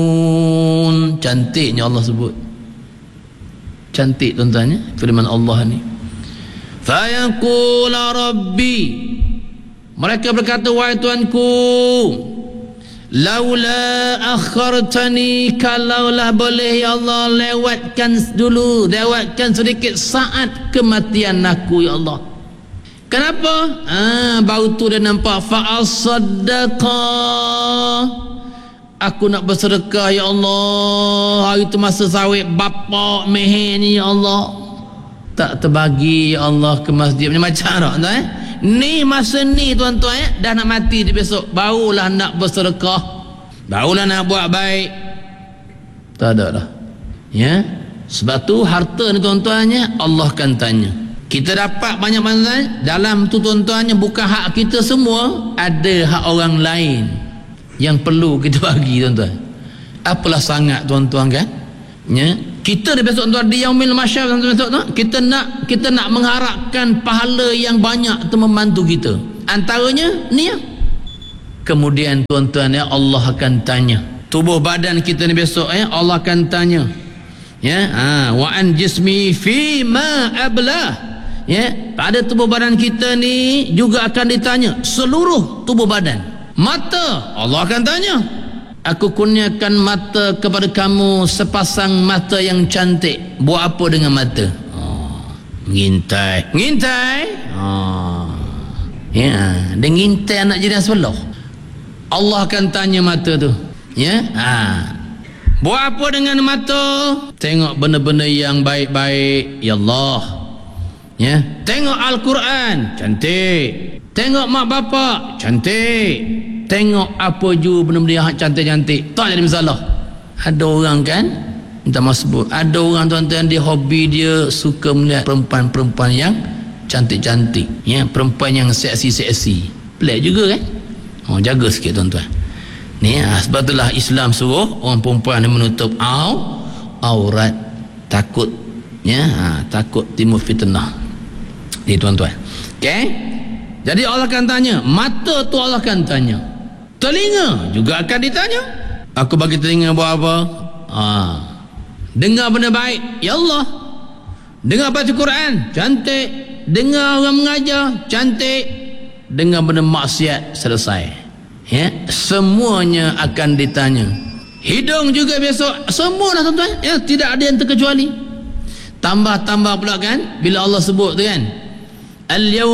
Cantiknya Allah sebut. Cantik tuan-tuan ya, firman Allah ni. Fayaqul rabbi, mereka berkata, wahai Tuanku, laula akhartani, kalaulah boleh ya Allah lewatkan sedikit saat kematian aku ya Allah. Kenapa? Baru tu dia nampak fa'asaddaqa, aku nak bersedekah ya Allah. Hari tu masa sawit bapak meher ni ya Allah, tak terbagi ya Allah ke masjid. Macam mana ni masa ni tuan-tuan dah nak mati di besok, barulah nak bersedekah, barulah nak buat baik. Tak ada dah ya. Sebab tu harta ni tuan-tuannya Allah akan tanya. Kita dapat banyak-banyak dalam tu tuan-tuannya, bukan hak kita semua, ada hak orang lain yang perlu kita bagi tuan-tuan. Apalah sangat tuan-tuan kan ya. Kita di besok tuan, di yaumil mahsyar tuan-tuan, kita nak mengharapkan pahala yang banyak tu membantu kita. Antaranya ni ya. Kemudian tuan-tuan ya, Allah akan tanya tubuh badan kita ni besok ya, Allah akan tanya ya, wa an jismi fi ma ablah ya, pada tubuh badan kita ni juga akan ditanya seluruh tubuh badan. Mata, Allah akan tanya, aku kurniakan mata kepada kamu sepasang mata yang cantik, buat apa dengan mata? Ngintai ya, dia ngintai anak jiran sebelah. Allah akan tanya mata tu ya, buat apa dengan mata? Tengok benda-benda yang baik-baik ya Allah ya. Tengok Al-Quran, cantik. Tengok mak bapak, cantik. Tengok apa ju benda-benda yang cantik-cantik, tak jadi masalah. Ada orang kan, minta maaf sebut, ada orang tuan-tuan, dia hobi dia suka melihat perempuan-perempuan yang cantik-cantik ya, perempuan yang seksi-seksi. Pelik juga kan. Jaga sikit tuan-tuan ni sebab itulah Islam suruh orang perempuan yang menutup aurat, takut ya, takut timbul fitnah ni tuan-tuan. Okey, jadi Allah akan tanya. Mata tu Allah akan tanya. Telinga juga akan ditanya. Aku bagi telinga buat apa? Dengar benda baik ya Allah, dengar baca Quran, cantik. Dengar orang mengajar, cantik. Dengar benda maksiat, selesai ya. Semuanya akan ditanya. Hidung juga besok, semua dah tuan-tuan ya, tidak ada yang terkecuali. Tambah pula kan, bila Allah sebut tu kan, al-yawm